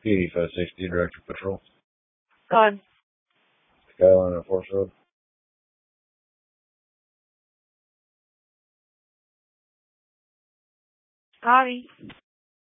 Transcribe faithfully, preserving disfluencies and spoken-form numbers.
P eighty-five sixty, Director Patrol. Go ahead. Skyline and Forest Road. Howdy.